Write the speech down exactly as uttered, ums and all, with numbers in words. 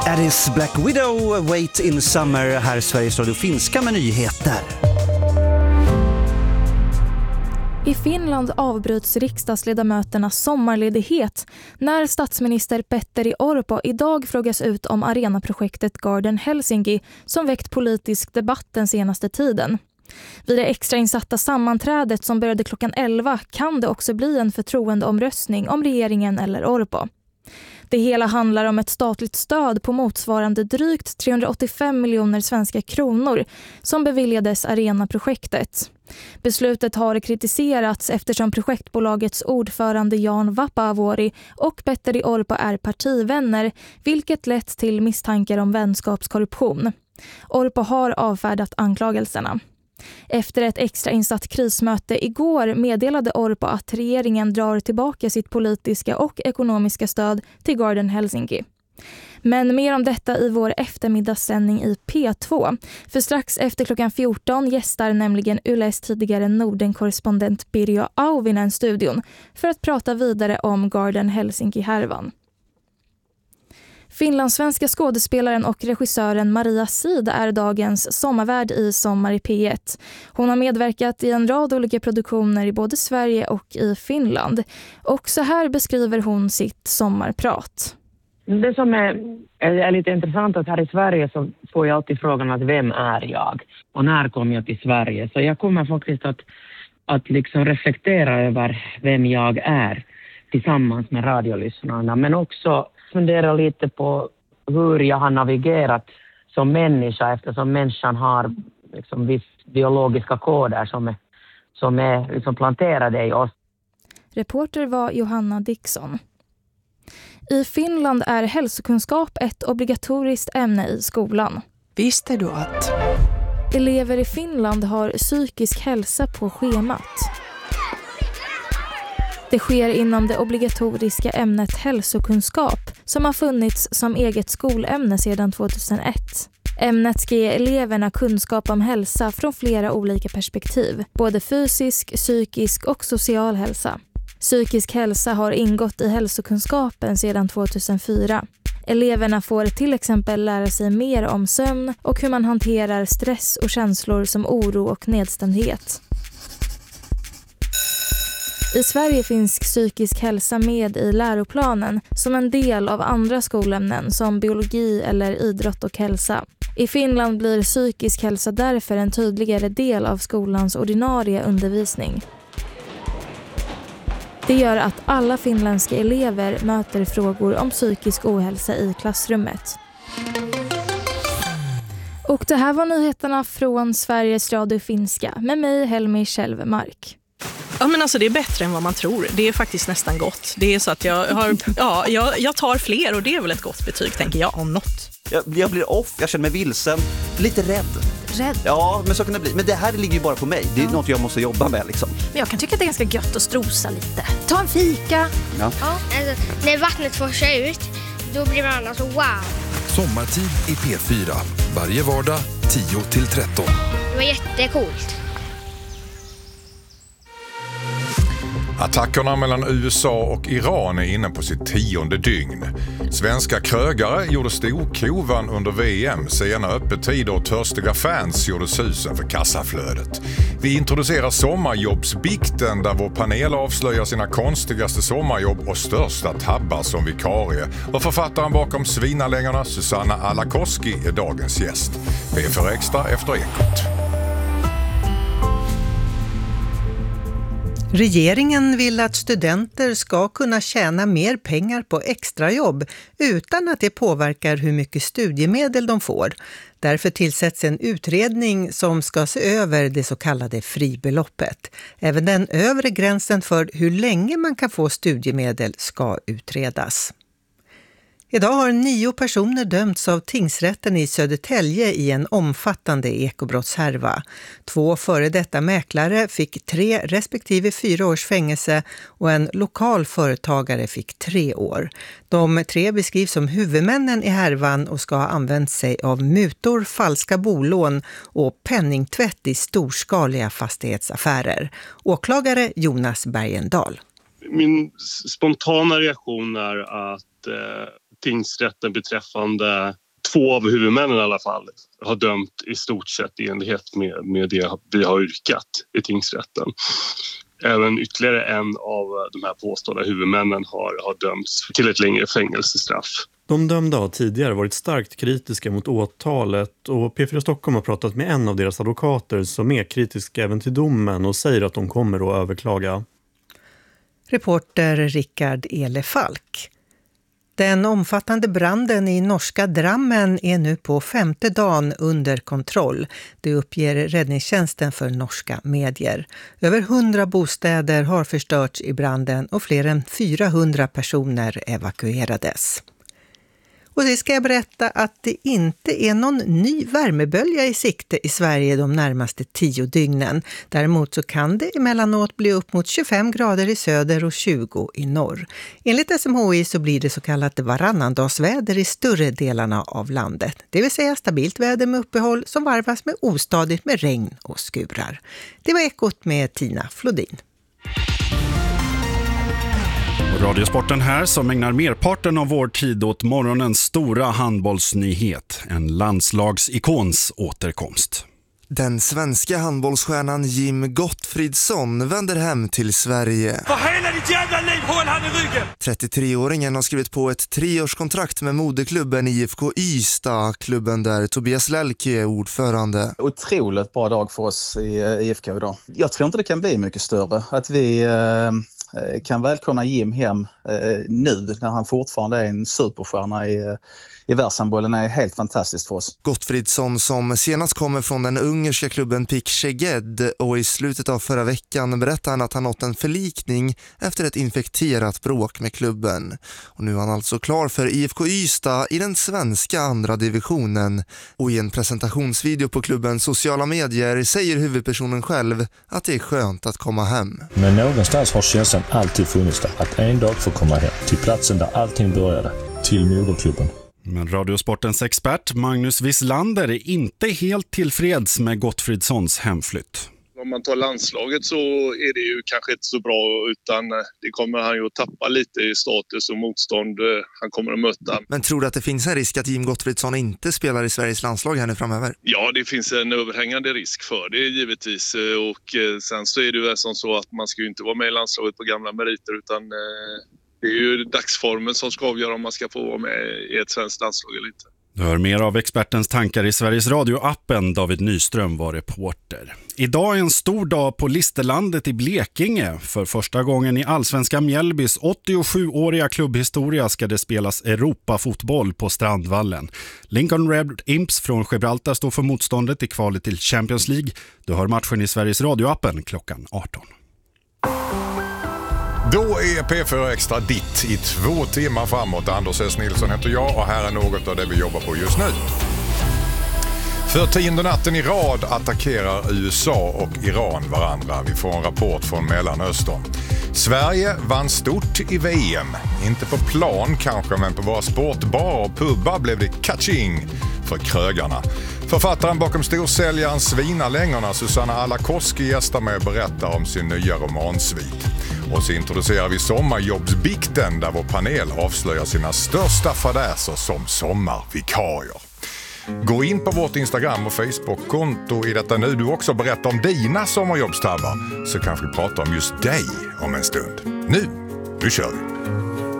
Addis Black Widow, Wait in Summer, här i Sveriges Radio Finska med nyheter. I Finland avbryts riksdagsledamöternas sommarledighet när statsminister Petteri Orpo idag frågas ut om arenaprojektet Garden Helsinki som väckt politisk debatt den senaste tiden. Vid det extrainsatta sammanträdet som började klockan elva kan det också bli en förtroendeomröstning om regeringen eller Orpo. Det hela handlar om ett statligt stöd på motsvarande drygt trehundraåttiofem miljoner svenska kronor som beviljades arenaprojektet. Beslutet har kritiserats eftersom projektbolagets ordförande Jan Vapaavuori och Petteri Orpo är partivänner, vilket lett till misstankar om vänskapskorruption. Orpo har avfärdat anklagelserna. Efter ett extrainsatt krismöte igår meddelade Orpo att regeringen drar tillbaka sitt politiska och ekonomiska stöd till Garden Helsinki. Men mer om detta i vår eftermiddagssändning i P två. För strax efter klockan fjorton gästar nämligen Yles tidigare Norden-korrespondent Birjo Auvinen studion för att prata vidare om Garden Helsinki-härvan. Finlandssvenska skådespelaren och regissören Maria Sid är dagens sommarvärd i Sommar i P ett. Hon har medverkat i en rad olika produktioner i både Sverige och i Finland. Och så här beskriver hon sitt sommarprat. Det som är, är lite intressant att här i Sverige så får jag alltid frågan att vem är jag? Och när kom jag till Sverige? Så jag kommer faktiskt att, att liksom reflektera över vem jag är tillsammans med radiolyssnarna. Men också fundera lite på hur jag har navigerat som människa eftersom människan har liksom viss biologiska koder som är, som är liksom planterade i oss. Reporter var Johanna Dixon. I Finland är hälsokunskap ett obligatoriskt ämne i skolan. Visste du att elever i Finland har psykisk hälsa på schemat? Det sker inom det obligatoriska ämnet hälsokunskap som har funnits som eget skolämne sedan tjugohundraett. Ämnet ska ge eleverna kunskap om hälsa från flera olika perspektiv, både fysisk, psykisk och social hälsa. Psykisk hälsa har ingått i hälsokunskapen sedan tjugohundrafyra. Eleverna får till exempel lära sig mer om sömn och hur man hanterar stress och känslor som oro och nedstämdhet. I Sverige finns psykisk hälsa med i läroplanen som en del av andra skolämnen som biologi eller idrott och hälsa. I Finland blir psykisk hälsa därför en tydligare del av skolans ordinarie undervisning. Det gör att alla finländska elever möter frågor om psykisk ohälsa i klassrummet. Och det här var nyheterna från Sveriges Radio Finska med mig Helmi Kjellmark. Ja, men alltså det är bättre än vad man tror. Det är faktiskt nästan gott. Det är så att jag har, ja, jag, jag tar fler och det är väl ett gott betyg, tänker jag, om något. Jag, jag blir off, jag känner mig vilsen, lite rädd. Rädd? Ja, men så kan det bli. Men det här ligger ju bara på mig. Det är ja. något jag måste jobba med liksom. Men jag kan tycka att det är ganska gött att strosa lite. Ta en fika. Ja. Ja. Alltså, när vattnet forsar ut, då blir man alltså wow. Sommartid i P fyra. Varje vardag tio till tretton. Det var jättecoolt. Attackerna mellan U S A och Iran är inne på sitt tionde dygn. Svenska krögare gjorde storkovan under V M. Sena öppettider och törstiga fans gjorde susen för kassaflödet. Vi introducerar sommarjobbsbikten där vår panel avslöjar sina konstigaste sommarjobb och största tabbar som vikarie. Och författaren bakom Svinalängorna, Susanna Alakoski, är dagens gäst. P fyra Extra efter Ekot. Regeringen vill att studenter ska kunna tjäna mer pengar på extrajobb utan att det påverkar hur mycket studiemedel de får. Därför tillsätts en utredning som ska se över det så kallade fribeloppet. Även den övre gränsen för hur länge man kan få studiemedel ska utredas. Idag har nio personer dömts av tingsrätten i Södertälje i en omfattande ekobrottshärva. Två före detta mäklare fick tre respektive fyra års fängelse och en lokal företagare fick tre år. De tre beskrivs som huvudmännen i härvan och ska ha använt sig av mutor, falska bolån och penningtvätt i storskaliga fastighetsaffärer. Åklagare Jonas Bergendahl. Min spontana reaktion är att eh... tingsrätten beträffande två av huvudmännen i alla fall har dömt i stort sett i enlighet med, med det vi har yrkat i tingsrätten. Även ytterligare en av de här påstådda huvudmännen har, har dömts till ett längre fängelsestraff. De dömda har tidigare varit starkt kritiska mot åtalet och P fyra Stockholm har pratat med en av deras advokater som är kritisk även till domen och säger att de kommer att överklaga. Reporter Rickard Elefalk. Den omfattande branden i norska Drammen är nu på femte dagen under kontroll. Det uppger räddningstjänsten för norska medier. Över hundra bostäder har förstörts i branden och fler än fyrahundra personer evakuerades. Och det ska jag berätta att det inte är någon ny värmebölja i sikte i Sverige de närmaste tio dygnen. Däremot så kan det emellanåt bli upp mot tjugofem grader i söder och tjugo i norr. Enligt S M H I så blir det så kallat varannandagsväder i större delarna av landet. Det vill säga stabilt väder med uppehåll som varvas med ostadigt med regn och skurar. Det var Ekot med Tina Flodin. Radiosporten här som ägnar merparten av vår tid åt morgonens stora handbollsnyhet. En landslagsikons återkomst. Den svenska handbollsstjärnan Jim Gottfridsson vänder hem till Sverige. För hela ditt jävla liv, håll han i ryggen! trettiotre-åringen har skrivit på ett treårskontrakt med moderklubben I F K Ystad, klubben där Tobias Lelke är ordförande. Otroligt bra dag för oss i I F K idag. Jag tror inte det kan bli mycket större. Att vi eh, kan välkomna Jim hem eh, nu när han fortfarande är en superstjärna i i världshandbollen är helt fantastiskt för oss. Gottfridsson som senast kommer från den ungerska klubben Pik Szeged och i slutet av förra veckan berättade han att han nått en förlikning efter ett infekterat bråk med klubben. Och nu är han alltså klar för I F K Ystad i den svenska andra divisionen. Och i en presentationsvideo på klubbens sociala medier säger huvudpersonen själv att det är skönt att komma hem. Men någonstans har känslan alltid funnits där att en dag få komma hem till platsen där allting började, till moderklubben. Men Radiosportens expert Magnus Wislander är inte helt tillfreds med Gottfridssons hemflytt. Om man tar landslaget så är det ju kanske inte så bra, utan det kommer han ju att tappa lite i status och motstånd han kommer att möta. Men tror du att det finns en risk att Jim Gottfridsson inte spelar i Sveriges landslag här nu framöver? Ja, det finns en överhängande risk för det givetvis. Och sen så är det ju som så att man ska ju inte vara med i landslaget på gamla meriter, utan det är ju dagsformen som ska avgöra om man ska få vara med i ett svenskt landslag eller inte. Du hör mer av expertens tankar i Sveriges Radio-appen. David Nyström var reporter. Idag är en stor dag på Listerlandet i Blekinge. För första gången i Allsvenska Mjällbys åttiosjuåriga klubbhistoria ska det spelas Europafotboll på Strandvallen. Lincoln Red Imps från Gibraltar står för motståndet i kvalet till Champions League. Du hör matchen i Sveriges Radio-appen klockan arton. Då är P fyra Extra ditt i två timmar framåt. Anders S. Nilsson heter jag och här är något av det vi jobbar på just nu. För tionde natten i rad attackerar U S A och Iran varandra. Vi får en rapport från Mellanöstern. Sverige vann stort i V M. Inte på plan kanske, men på våra sportbarer och pubbar blev det catching för krögarna. Författaren bakom storsäljaren Svinalängorna, Susanna Alakoski, gästar med och berättar om sin nya romansvit. Och så introducerar vi sommarjobbsbikten där vår panel avslöjar sina största fadäser som sommarvikarier. Gå in på vårt Instagram och Facebook-konto i detta nu. Du också berättar om dina sommarjobbstabbar, så kanske vi pratar om just dig om en stund. Nu, nu kör vi!